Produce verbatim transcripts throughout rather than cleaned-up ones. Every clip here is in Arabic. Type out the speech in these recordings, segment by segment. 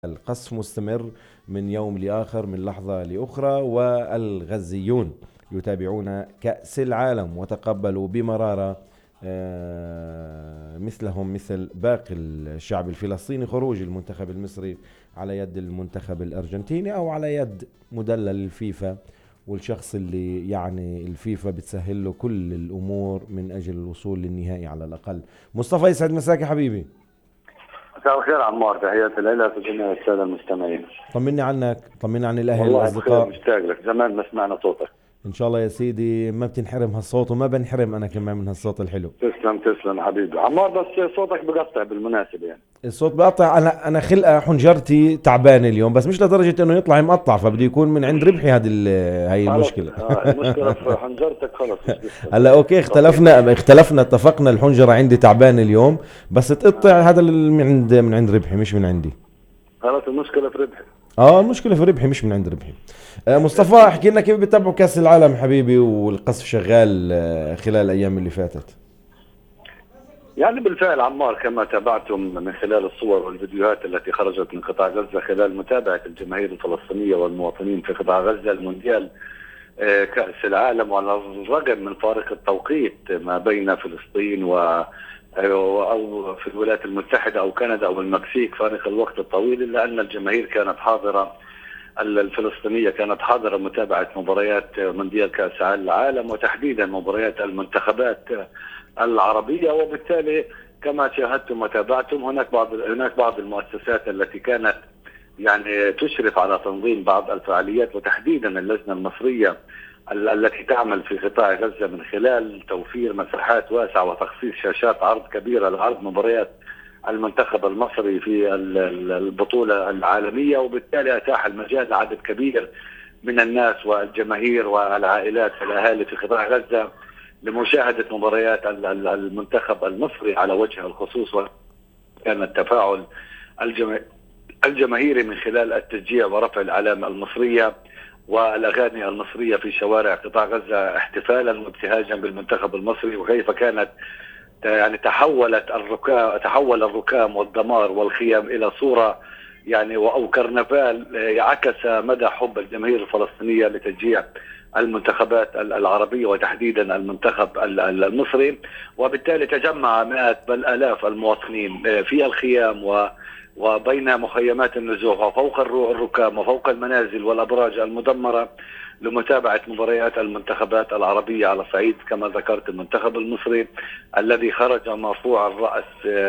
القصف مستمر من يوم لآخر، من لحظة لأخرى، والغزيون يتابعون كأس العالم وتقبلوا بمرارة آه، مثلهم مثل باقي الشعب الفلسطيني خروج المنتخب المصري على يد المنتخب الأرجنتيني أو على يد مدلل الفيفا، والشخص اللي يعني الفيفا بتسهل له كل الأمور من أجل الوصول للنهائي على الأقل. مصطفى، يسعد مساك يا حبيبي. مساء الخير عمار، تحياتي لك وجميع الساده المستمعين. طمني عنك، طمني عن الأهل والله بخير، الأصدقاء. مشتاق لك، زمان ما سمعنا صوتك. إن شاء الله يا سيدي ما بتنحرم هالصوت، وما بنحرم أنا كمان من هالصوت الحلو. تسلم تسلم حبيبي عمار، بس صوتك بقطع بالمناسبه يعني. الصوت بقطع. أنا أنا خلقة حنجرتي تعبانة اليوم، بس مش لدرجة إنه يطلع مقطع، فبده يكون من عند ربحي هذه هاي خلص المشكلة. آه المشكله في حنجرتك، خلص مش قصه. هلا أوكي، اختلفنا اختلفنا اتفقنا، الحنجرة عندي تعبانة اليوم، بس تقطع آه. هذا اللي من عند من عند ربحي مش من عندي. خلص المشكله في ربحي. اه المشكلة في ربحي مش من عند ربحي. آه مصطفى، احكي لنا كيف بتتابعوا كأس العالم حبيبي، والقصف شغال آه خلال الأيام اللي فاتت. يعني بالفعل عمار، كما تابعتم من خلال الصور والفيديوهات التي خرجت من قطاع غزه خلال متابعه الجماهير الفلسطينيه والمواطنين في قطاع غزه المونديال آه كأس العالم، وعلى الرغم من فارق التوقيت ما بين فلسطين و أو في الولايات المتحدة أو كندا أو المكسيك، فارق الوقت الطويل، إلا أن الجماهير كانت حاضرة، الفلسطينية كانت حاضرة متابعة مباريات مونديال كأس العالم، وتحديدا مباريات المنتخبات العربية. وبالتالي كما شاهدتم وتابعتم، هناك بعض هناك بعض المؤسسات التي كانت يعني تشرف على تنظيم بعض الفعاليات، وتحديدا اللجنة المصرية التي تعمل في قطاع غزة من خلال توفير مساحات واسعة وتخصيص شاشات عرض كبيرة لعرض مباريات المنتخب المصري في البطولة العالمية. وبالتالي أتاح المجال لعدد كبير من الناس والجماهير والعائلات والأهالي في قطاع غزة لمشاهدة مباريات المنتخب المصري على وجه الخصوص. وكان التفاعل الجماهيري من خلال التشجيع ورفع العلامة المصرية والأغاني المصرية في شوارع قطاع غزة احتفالا وابتهاجا بالمنتخب المصري، وكيف كانت يعني تحولت الركام تحول الركام والدمار والخيام إلى صورة يعني أو كرنفال يعكس مدى حب الجماهير الفلسطينية لتشجيع المنتخبات العربية وتحديدا المنتخب المصري. وبالتالي تجمع مئات بل آلاف المواطنين في الخيام و وبين مخيمات النزوح وفوق الركام وفوق المنازل والأبراج المدمرة لمتابعة مباريات المنتخبات العربية على صعيد كما ذكرت المنتخب المصري الذي خرج مرفوع الرأس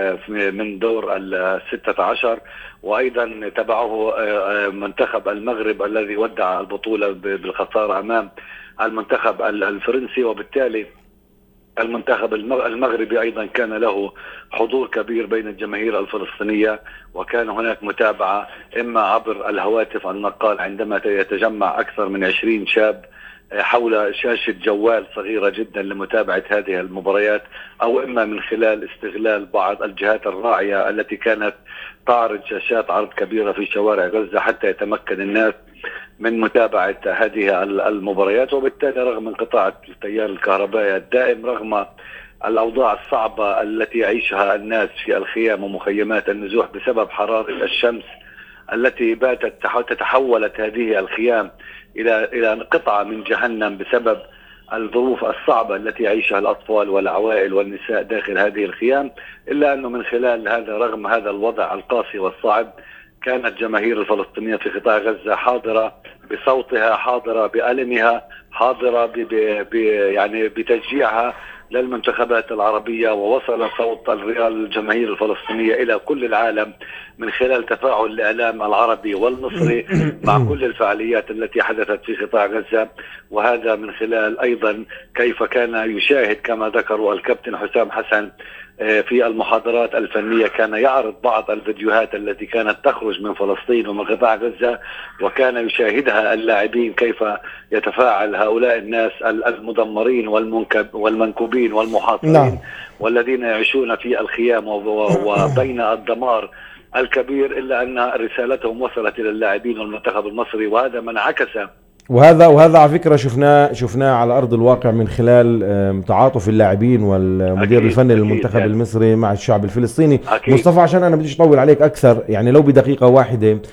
من دور الستة عشر، وأيضا تبعه منتخب المغرب الذي ودع البطولة بالخسارة أمام المنتخب الفرنسي. وبالتالي المنتخب المغربي أيضا كان له حضور كبير بين الجماهير الفلسطينية، وكان هناك متابعة إما عبر الهواتف النقال عندما يتجمع أكثر من عشرين شاب حول شاشة جوال صغيرة جدا لمتابعة هذه المباريات، أو إما من خلال استغلال بعض الجهات الراعية التي كانت تعرض شاشات عرض كبيرة في شوارع غزة حتى يتمكن الناس من متابعة هذه المباريات. وبالتالي رغم انقطاع التيار الكهربائي الدائم، رغم الأوضاع الصعبة التي يعيشها الناس في الخيام ومخيمات النزوح بسبب حرارة الشمس التي باتت تتحولت هذه الخيام إلى إلى قطعة من جهنم بسبب الظروف الصعبة التي يعيشها الأطفال والعوائل والنساء داخل هذه الخيام، إلا أنه من خلال هذا رغم هذا الوضع القاسي والصعب كانت جماهير الفلسطينية في قطاع غزة حاضرة بصوتها، حاضرة بألمها، حاضرة ب ب يعني بتشجيعها للمنتخبات العربية. ووصل صوت الجماهير الفلسطينية إلى كل العالم من خلال تفاعل الإعلام العربي والمصري مع كل الفعاليات التي حدثت في قطاع غزة. وهذا من خلال أيضا كيف كان يشاهد كما ذكروا الكابتن حسام حسن في المحاضرات الفنية، كان يعرض بعض الفيديوهات التي كانت تخرج من فلسطين ومن قطاع غزة، وكان يشاهدها اللاعبين كيف يتفاعل هؤلاء الناس المدمرين والمنكب والمنكوبين والمحاصرين نعم. والذين يعيشون في الخيام وبين الدمار الكبير، إلا أن رسالتهم وصلت إلى اللاعبين والمنتخب المصري. وهذا من عكس وهذا وهذا على فكره شفناه شفناه على ارض الواقع من خلال آم، تعاطف اللاعبين والمدير أكيد الفني أكيد للمنتخب يعني المصري مع الشعب الفلسطيني. أكيد. مصطفى، عشان انا بديش اطول عليك اكثر، يعني لو بدقيقه واحده